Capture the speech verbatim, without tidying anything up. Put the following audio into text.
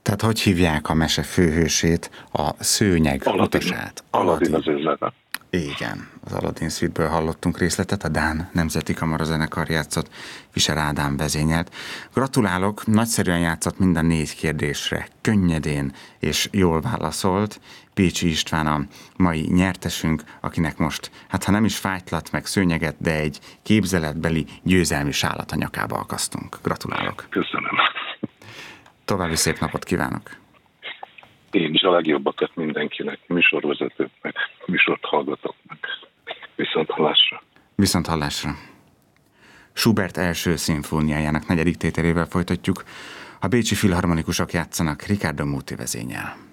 Tehát hogy hívják a mese főhősét, a szőnyeg Aladin. utasát? Aladin az ő neve. Igen, az Aladdin Suite-ből hallottunk részletet, a Dán Nemzeti Kamarazenekar játszott, Fischer Ádám vezényelt. Gratulálok, nagyszerűen játszott mind a négy kérdésre, könnyedén és jól válaszolt. Pécsi István a mai nyertesünk, akinek most, hát ha nem is fájtlat meg szőnyeget, de egy képzeletbeli győzelmi sálat a nyakába akasztunk. Gratulálok. Köszönöm. További szép napot kívánok. Én is a legjobbakat mindenkinek, műsorvezetőknek, műsort hallgatóknak. Viszont hallásra. Viszont hallásra. Schubert első szimfóniájának negyedik tételével folytatjuk. A bécsi filharmonikusok játszanak Riccardo Muti vezénnyel.